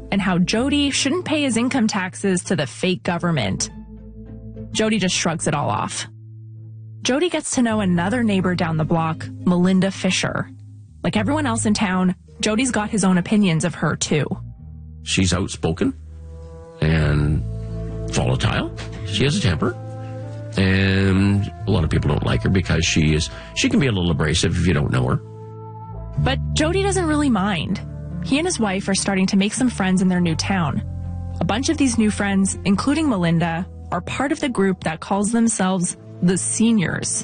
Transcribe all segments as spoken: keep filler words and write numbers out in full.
and how Jody shouldn't pay his income taxes to the fake government. Jody just shrugs it all off. Jody gets to know another neighbor down the block, Melinda Fisher. Like everyone else in town, Jody's got his own opinions of her, too. She's outspoken and volatile. She has a temper. And a lot of people don't like her because she is, she can be a little abrasive if you don't know her. But Jody doesn't really mind. He and his wife are starting to make some friends in their new town. A bunch of these new friends, including Melinda, are part of the group that calls themselves the Seniors.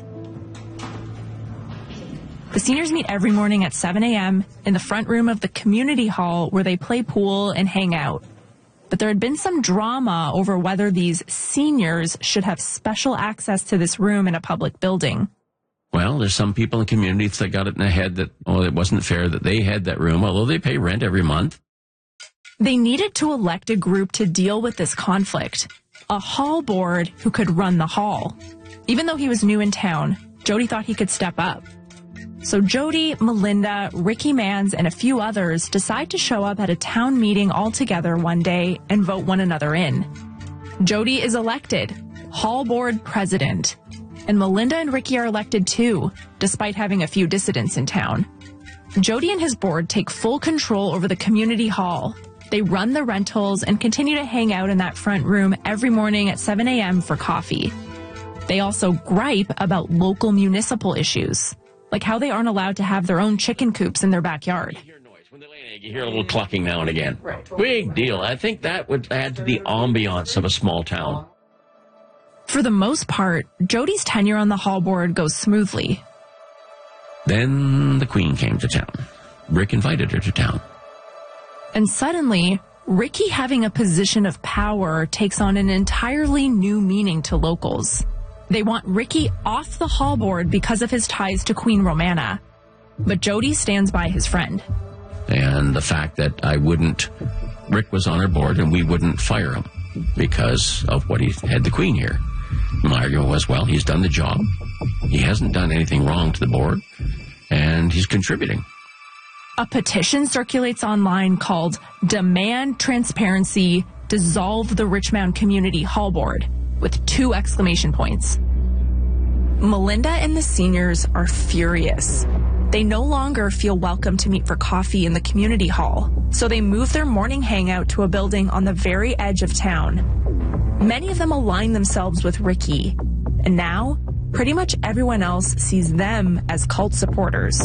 The Seniors meet every morning at seven a.m. in the front room of the community hall where they play pool and hang out. But there had been some drama over whether these seniors should have special access to this room in a public building. Well, there's some people in the community that got it in the head that, oh, it wasn't fair that they had that room, although they pay rent every month. They needed to elect a group to deal with this conflict, a hall board who could run the hall. Even though he was new in town, Jody thought he could step up. So Jody, Melinda, Ricky Mans, and a few others decide to show up at a town meeting all together one day and vote one another in. Jody is elected hall board president, and Melinda and Ricky are elected too, despite having a few dissidents in town. Jody and his board take full control over the community hall. They run the rentals and continue to hang out in that front room every morning at seven a.m. for coffee. They also gripe about local municipal issues, like how they aren't allowed to have their own chicken coops in their backyard. You hear noise. When they lay an egg, you hear a little clucking now and again. Right. Big deal. I think that would add to the ambiance of a small town. For the most part, Jody's tenure on the hall board goes smoothly. Then the Queen came to town. Rick invited her to town. And suddenly, Ricky having a position of power takes on an entirely new meaning to locals. They want Ricky off the hall board because of his ties to Queen Romana. But Jody stands by his friend. And the fact that I wouldn't, Rick was on our board and we wouldn't fire him because of what he had the Queen here. My argument was, well, he's done the job. He hasn't done anything wrong to the board, and he's contributing. A petition circulates online called Demand Transparency, Dissolve the Richmond Community Hall Board, with two exclamation points. Melinda and the Seniors are furious. They no longer feel welcome to meet for coffee in the community hall, so they move their morning hangout to a building on the very edge of town. Many of them align themselves with Ricky, and now pretty much everyone else sees them as cult supporters.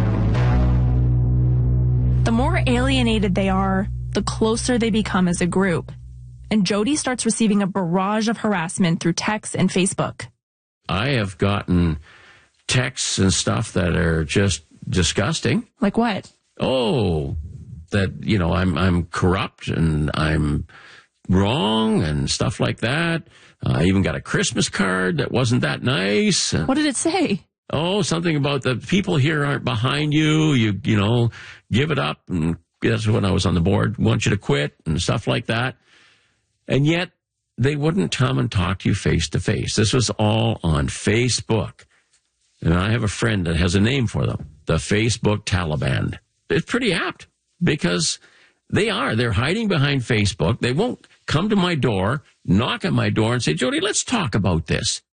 The more alienated they are, the closer they become as a group. And Jody starts receiving a barrage of harassment through text and Facebook. I have gotten texts and stuff that are just disgusting. Like what? Oh, that, you know, I'm I'm corrupt and I'm wrong and stuff like that. Uh, I even got a Christmas card that wasn't that nice. What did it say? Oh, something about the people here aren't behind you. You, you know, give it up. And that's when I was on the board. Want you to quit and stuff like that. And yet they wouldn't come and talk to you face to face. This was all on Facebook. And I have a friend that has a name for them, the Facebook Taliban. It's pretty apt because they are. They're hiding behind Facebook. They won't come to my door, knock on my door and say, Jody, let's talk about this.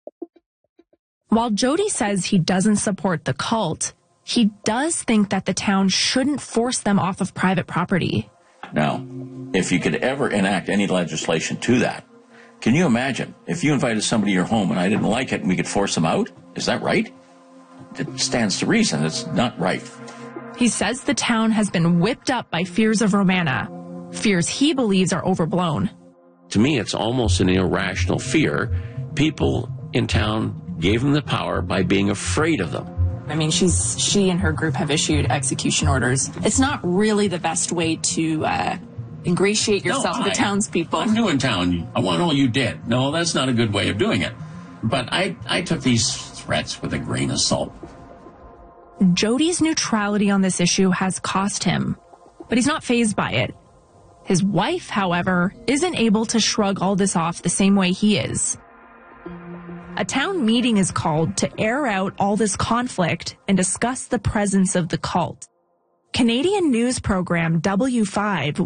While Jody says he doesn't support the cult, he does think that the town shouldn't force them off of private property. Now, if you could ever enact any legislation to that, can you imagine if you invited somebody to your home and I didn't like it and we could force them out? Is that right? It stands to reason. It's not right. He says the town has been whipped up by fears of Romana, fears he believes are overblown. To me, it's almost an irrational fear. People in town gave them the power by being afraid of them. I mean, she's she and her group have issued execution orders. It's not really the best way to uh, ingratiate yourself no, with the townspeople. I'm new in town. I want all you dead. No, that's not a good way of doing it. But I, I took these threats with a grain of salt. Jody's neutrality on this issue has cost him, but he's not fazed by it. His wife, however, isn't able to shrug all this off the same way he is. A town meeting is called to air out all this conflict and discuss the presence of the cult. Canadian news program W five